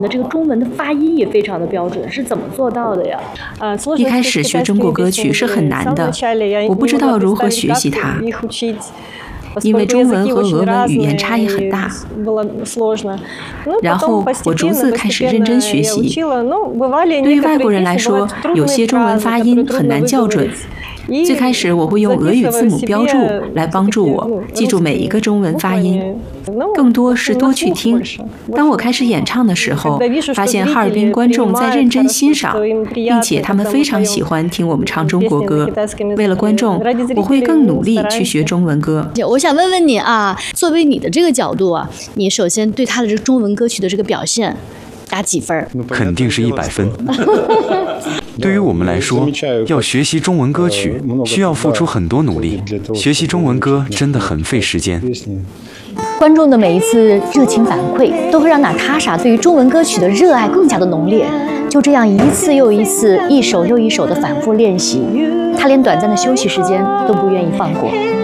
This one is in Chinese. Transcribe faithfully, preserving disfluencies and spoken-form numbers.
那这个中文的发音也非常的标准，是怎么做到的呀？ 一开始学中国歌曲是很难的，我不知道如何学习它，因为中文和俄文语言差异很大。然后我逐字开始认真学习。对于外国人来说，有些中文发音很难校准。最开始我会用俄语字母标注来帮助我记住每一个中文发音，更多是多去听。当我开始演唱的时候，发现哈尔滨观众在认真欣赏，并且他们非常喜欢听我们唱中国歌。为了观众，我会更努力去学中文歌。 我想问问你啊，作为你的这个角度啊，你首先对他的这个中文歌曲的这个表现打几分？ 肯定是一百分。对于我们来说，要学习中文歌曲需要付出很多努力，学习中文歌真的很费时间。 观众的每一次热情反馈，都会让娜塔莎对于中文歌曲的热爱更加的浓烈。就这样一次又一次，一首又一首的反复练习，她连短暂的休息时间都不愿意放过。